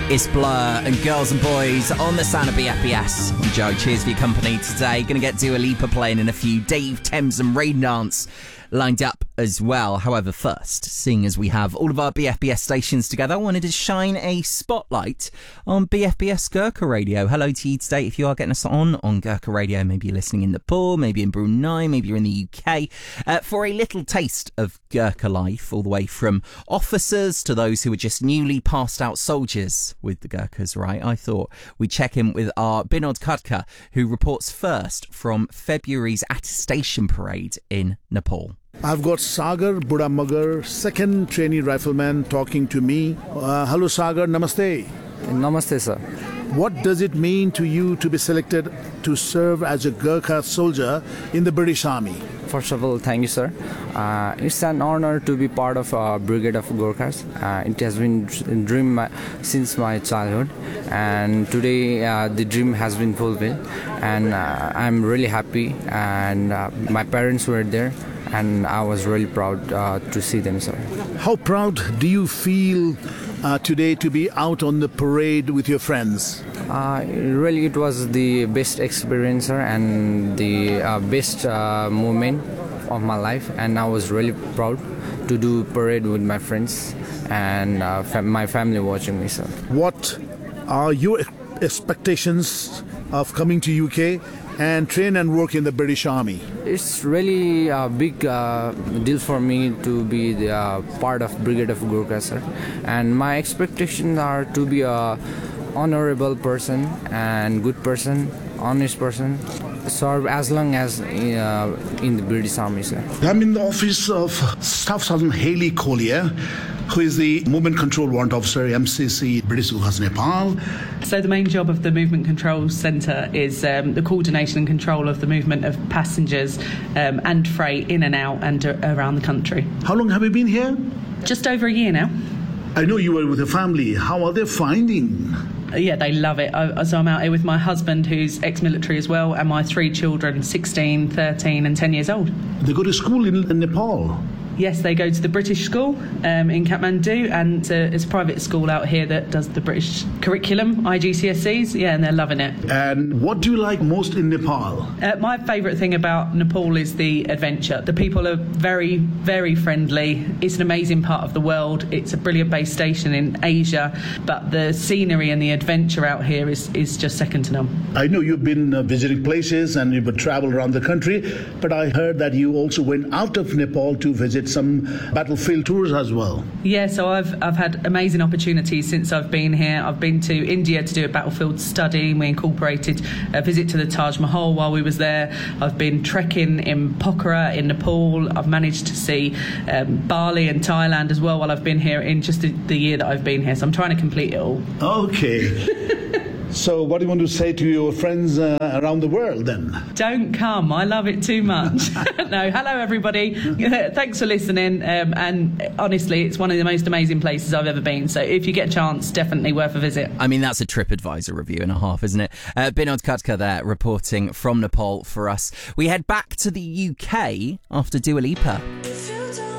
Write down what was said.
It's Blur and Girls and Boys on the sound of BFBS. I'm Joe, cheers for your company today. Going to get Dua Lipa playing in a few. Dave, Thames and Rain Dance lined up as well. However, first, seeing as we have all of our BFBS stations together, I wanted to shine a spotlight on BFBS Gurkha Radio. Hello to you today if you are getting us on Gurkha Radio. Maybe you're listening in Nepal, maybe in Brunei, maybe you're in the UK, for a little taste of Gurkha life, all the way from officers to those who are just newly passed out soldiers with the Gurkhas, right? I thought we'd check in with our Binod Khadka, who reports first from February's attestation parade in Nepal. I've got Sagar Budamagar, second trainee rifleman, talking to me. Hello Sagar, namaste. Namaste, sir. What does it mean to you to be selected to serve as a Gurkha soldier in the British Army? First of all, thank you, sir. It's an honor to be part of Brigade of Gurkhas. It has been a dream since my childhood, and today the dream has been fulfilled, and I'm really happy, and my parents were there, and I was really proud to see them, sir. How proud do you feel today to be out on the parade with your friends? Really, it was the best experience, sir, and the best moment of my life, and I was really proud to do parade with my friends and my family watching me, sir. What are your expectations of coming to UK and train and work in the British Army? It's really a big deal for me to be the part of Brigade of Gurkha, sir. And my expectations are to be a honorable person and good person, honest person, serve as long as in the British Army, sir. I'm in the office of Staff Sergeant Hayley Collier, who is the Movement Control Warrant Officer, MCC, British Gurkhas Nepal. So the main job of the Movement Control Centre is the coordination and control of the movement of passengers and freight in and out and around the country. How long have you been here? Just over a year now. I know you were with a family. How are they finding? Yeah, they love it. So I'm out here with my husband, who's ex-military as well, and my 3 children, 16, 13 and 10 years old. They go to school in Nepal? Yes, they go to the British school in Kathmandu, and it's a private school out here that does the British curriculum, IGCSEs, and they're loving it. And what do you like most in Nepal? My favourite thing about Nepal is the adventure. The people are very, very friendly. It's an amazing part of the world. It's a brilliant base station in Asia, but the scenery and the adventure out here is just second to none. I know you've been visiting places and you've traveled around the country, but I heard that you also went out of Nepal to visit some battlefield tours as well. Yeah, so I've had amazing opportunities since I've been here. I've been to India to do a battlefield study. We incorporated a visit to the Taj Mahal while we was there. I've been trekking in Pokhara in Nepal. I've managed to see Bali and Thailand as well while I've been here in just the year that I've been here. So I'm trying to complete it all. Okay. So what do you want to say to your friends around the world then? Don't come. I love it too much. No, hello everybody. Thanks for listening. And honestly, it's one of the most amazing places I've ever been. So if you get a chance, definitely worth a visit. I mean, that's a TripAdvisor review and a half, isn't it? Binod Khadka there, reporting from Nepal for us. We head back to the UK after Dua Lipa.